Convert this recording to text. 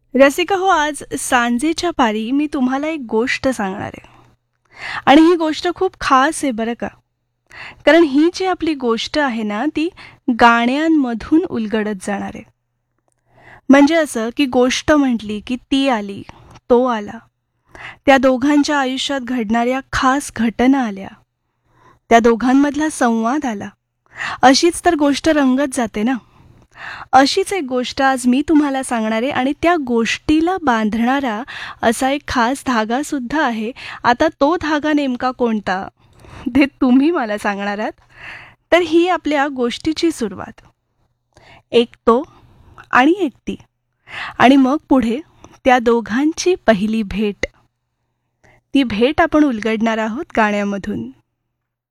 रसिका हो, आज सांजेच्या पारी मी तुम्हाला एक गोष्ट सांगणार आहे. आणि ही गोष्ट खूप खास आहे बरं का. कारण ही जी आपली गोष्ट आहे ना, ती गाण्यांमधून उलगडत जाणार आहे. म्हणजे असं की गोष्ट म्हटली की ती आली, तो आला. त्या दोघांच्या आयुष्यात घडणाऱ्या खास घटना आल्या. त्या दोघांमधला संवाद आला. अशीच तर गोष्ट रंगत जाते ना. अशीच एक गोष्ट आज मी तुम्हाला सांगणार आहे आणि त्या गोष्टीला बांधणारा असा एक खास धागा सुद्धा आहे. आता तो धागा नेमका कोणता ते तुम्ही मला सांगणार आहात. तर ही आपल्या गोष्टीची सुरुवात. एक तो आणि एक ती. आणि मग पुढे त्या दोघांची पहिली भेट. ती भेट आपण उलगडणार आहोत गाण्यामधून.